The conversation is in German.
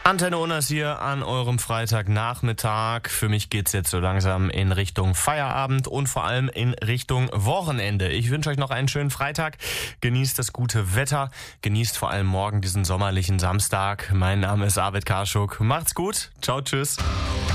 Antenne Unners hier an eurem Freitagnachmittag. Für mich geht's jetzt so langsam in Richtung Feierabend und vor allem in Richtung Wochenende. Ich wünsche euch noch einen schönen Freitag. Genießt das gute Wetter. Genießt vor allem morgen diesen sommerlichen Samstag. Mein Name ist Arvid Karschuk. Macht's gut. Ciao, tschüss.